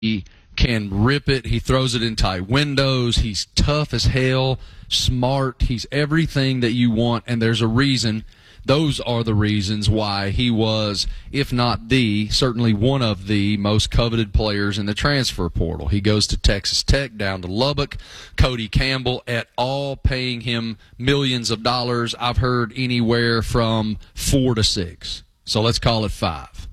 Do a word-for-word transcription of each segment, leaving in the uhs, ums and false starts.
He can rip it. He throws it in tight windows. He's tough as hell, smart. He's everything that you want, and there's a reason. Those are the reasons why he was, if not the, certainly one of the most coveted players in the transfer portal. He goes to Texas Tech, down to Lubbock. Cody Campbell et al. Paying him millions of dollars. I've heard anywhere from four to six. So let's call it five.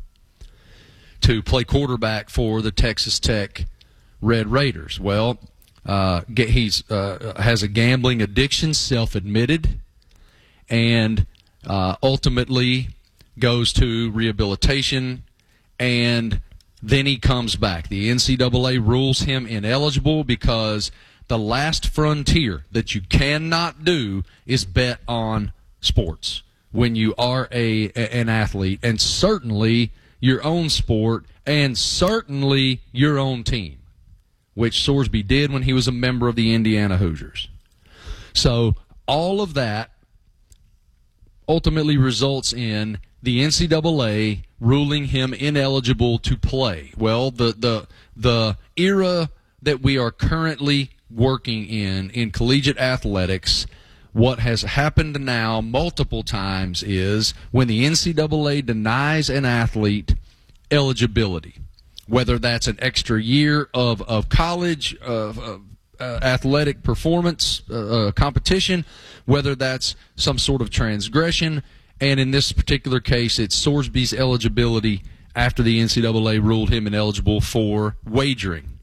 To play quarterback for the Texas Tech Red Raiders. Well, uh, he's uh, has a gambling addiction, self-admitted, and uh, ultimately goes to rehabilitation, and then he comes back. The N C double A rules him ineligible because the last frontier that you cannot do is bet on sports when you are a an athlete, and certainly your own sport, and certainly your own team, which Sorsby did when he was a member of the Indiana Hoosiers. So all of that ultimately results in the N C double A ruling him ineligible to play. Well, the the the era that we are currently working in in collegiate athletics, what has happened now multiple times is when the N C double A denies an athlete eligibility, whether that's an extra year of, of college uh, uh, uh, athletic performance uh, uh, competition, whether that's some sort of transgression, and in this particular case, it's Sorsby's eligibility after the N C double A ruled him ineligible for wagering.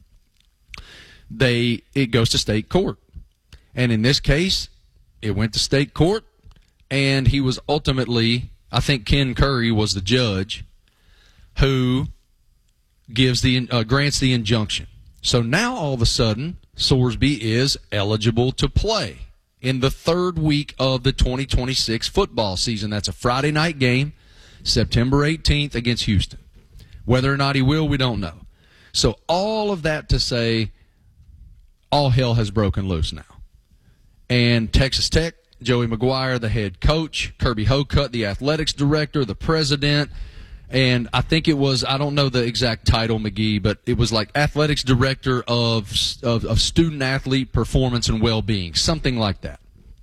They it goes to state court, and in this case, it went to state court, and he was ultimately, I think Ken Curry was the judge who gives the uh, grants the injunction. So now all of a sudden, Sorsby is eligible to play in the third week of the twenty twenty-six football season. That's a Friday night game, September eighteenth against Houston. Whether or not he will, we don't know. So all of that to say, all hell has broken loose now. And Texas Tech, Joey McGuire, the head coach, Kirby Hocutt, the athletics director, the president, and I think it was, I don't know the exact title, McGee, but it was like athletics director of, of, of student-athlete performance and well-being, something like that.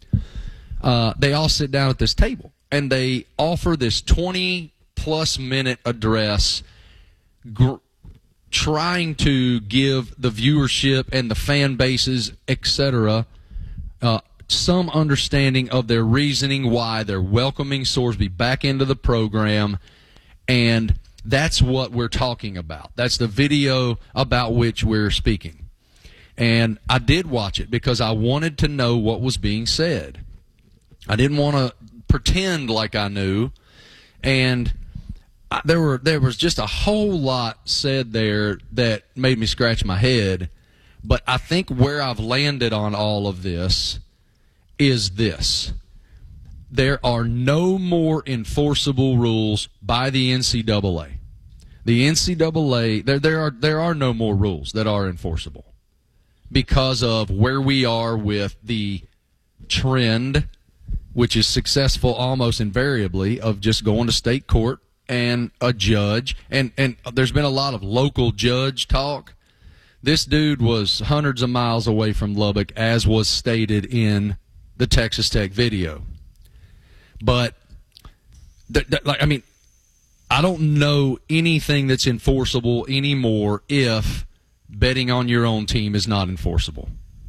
Uh, they all sit down at this table, and they offer this twenty-plus minute address gr- trying to give the viewership and the fan bases, et cetera, Uh, some understanding of their reasoning why they're welcoming Sorsby back into the program, and that's what we're talking about. That's the video about which we're speaking. And I did watch it because I wanted to know what was being said. I didn't want to pretend like I knew, and I, there were there was just a whole lot said there that made me scratch my head. But I think where I've landed on all of this is this. There are no more enforceable rules by the N C double A. The N C double A, there, there are there are no more rules that are enforceable because of where we are with the trend, which is successful almost invariably, of just going to state court and a judge. And, and there's been a lot of local judge talk. This dude was hundreds of miles away from Lubbock, as was stated in the Texas Tech video. But, th- th- like, I mean, I don't know anything that's enforceable anymore if betting on your own team is not enforceable.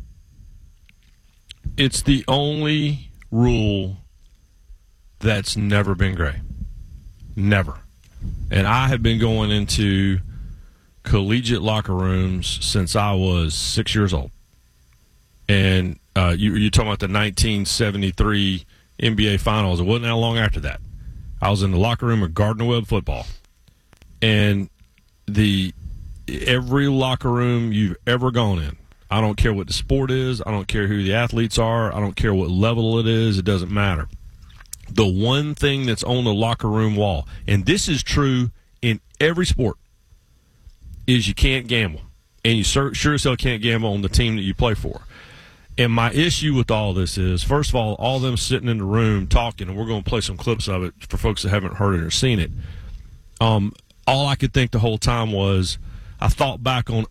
It's the only rule that's never been gray. Never. And I have been going into collegiate locker rooms since I was six years old. And uh, you, you're talking about the nineteen seventy-three N B A Finals. It wasn't that long after that. I was in the locker room of Gardner Webb football. And the every locker room you've ever gone in, I don't care what the sport is, I don't care who the athletes are, I don't care what level it is, it doesn't matter. The one thing that's on the locker room wall, and this is true in every sport, is you can't gamble. And you sure, sure as hell can't gamble on the team that you play for. And my issue with all this is, first of all, all them sitting in the room talking, and we're going to play some clips of it for folks that haven't heard it or seen it. Um, all I could think the whole time was, I thought back on